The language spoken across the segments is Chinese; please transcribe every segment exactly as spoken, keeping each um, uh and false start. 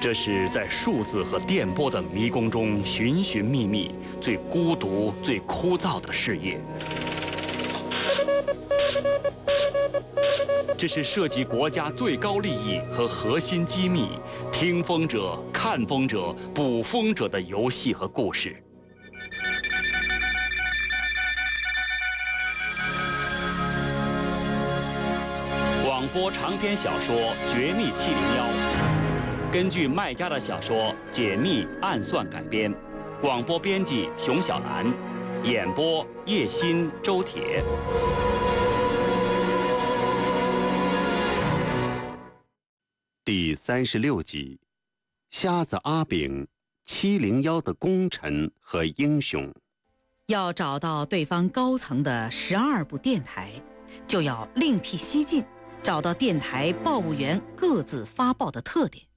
这是在数字和电波的迷宫中寻寻觅觅、最孤独、最枯燥的事业。这是涉及国家最高利益和核心机密、听风者、看风者、捕风者的游戏和故事。广播长篇小说《绝密七零幺》，根据麦家的小说《解密暗算》改编，广播编辑熊小兰，演播叶欣、周铁。 第三十六集，瞎子阿炳，七零幺的功臣和英雄。 要找到对方高层的十二部电台，就要另辟蹊径，找到电台报务员各自发报的特点。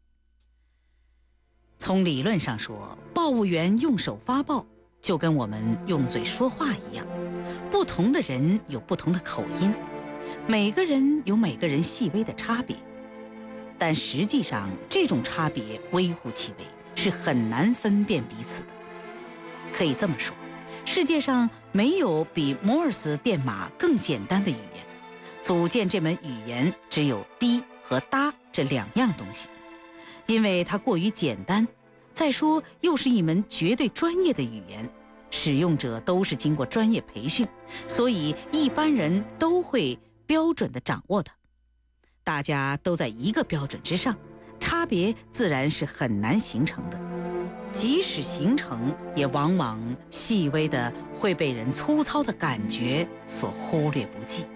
从理论上说，报务员用手发报就跟我们用嘴说话一样，不同的人有不同的口音，每个人有每个人细微的差别。但实际上，这种差别微乎其微，是很难分辨彼此的。可以这么说，世界上没有比摩尔斯电码更简单的语言。组建这门语言只有滴和哒这两样东西，因为它过于简单，再说又是一门绝对专业的语言，使用者都是经过专业培训，所以一般人都会标准地掌握它。大家都在一个标准之上，差别自然是很难形成的。即使形成，也往往细微的会被人粗糙的感觉所忽略不计。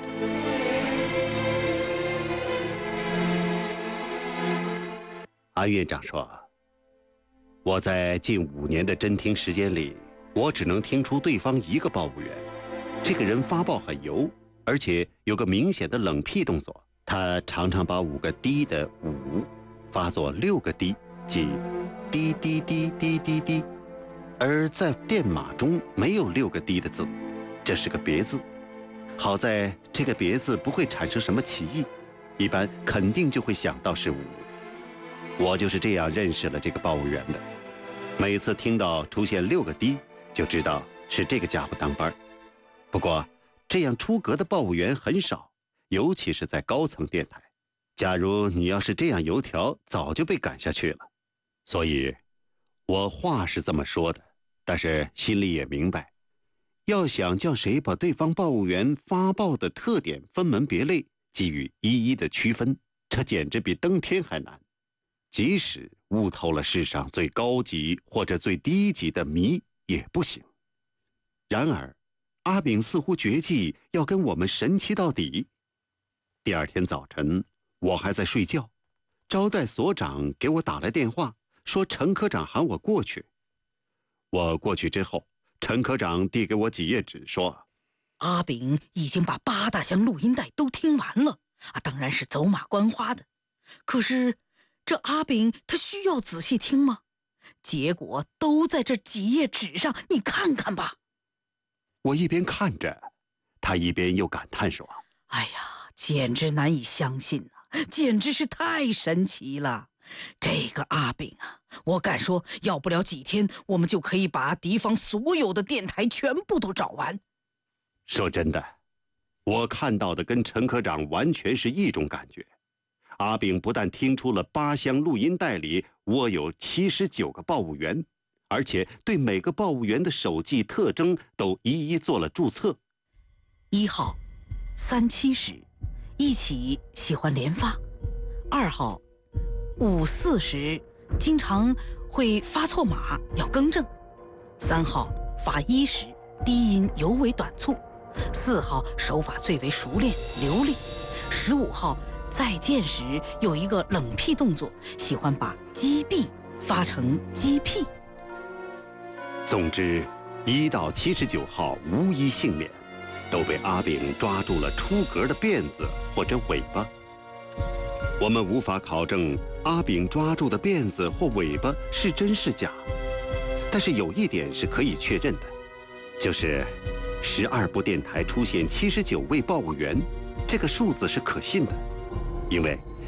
安院长说，我在近五年的侦听时间里，我只能听出对方一个报务员，这个人发报很油，而且有个明显的冷僻动作。他常常把五个滴的五发作六个滴，即滴滴滴滴滴滴，而在电码中没有六个滴的字，这是个别字。好在这个别字不会产生什么歧义，一般肯定就会想到是五。我就是这样认识了这个报务员的。每次听到出现六个滴，就知道是这个家伙当班。不过这样出格的报务员很少，尤其是在高层电台。假如你要是这样油条，早就被赶下去了。所以我话是这么说的，但是心里也明白，要想叫谁把对方报务员发报的特点分门别类，给予一一的区分，这简直比登天还难。即使悟透了世上最高级或者最低级的谜也不行。然而阿炳似乎决计要跟我们神奇到底。第二天早晨，我还在睡觉，招待所长给我打来电话，说陈科长喊我过去。我过去之后，陈科长递给我几页纸，说阿炳已经把八大箱录音带都听完了啊，当然是走马观花的。可是这阿炳他需要仔细听吗？结果都在这几页纸上，你看看吧。 我一边看着他，一边又感叹说， 哎呀，简直难以相信啊，简直是太神奇了。这个阿炳啊，我敢说要不了几天，我们就可以把敌方所有的电台全部都找完。 说真的，我看到的跟陈科长完全是一种感觉。阿炳不但听出了八箱录音带里窝有七十九个报务员，而且对每个报务员的手记特征都一一做了注册。 一号三七时一起喜欢连发，二号五四时经常会发错码要更正，三号发一时低音尤为短促，四号手法最为熟练流利，十五号再见时有一个冷僻动作，喜欢把击毙发成击屁。 总之一到七十九号无一幸免，都被阿炳抓住了出格的辫子或者尾巴。我们无法考证阿炳抓住的辫子或尾巴是真是假，但是有一点是可以确认的，就是十二部电台出现七十九位报务员，这个数字是可信的，因为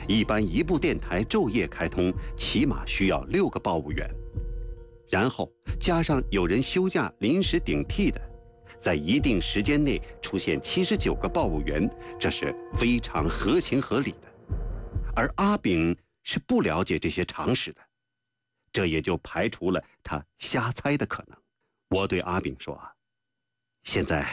一般一部电台昼夜开通，起码需要六个报务员，然后加上有人休假临时顶替的，在一定时间内出现七十九个报务员，这是非常合情合理的。而阿炳是不了解这些常识的，这也就排除了他瞎猜的可能。我对阿炳说：“现在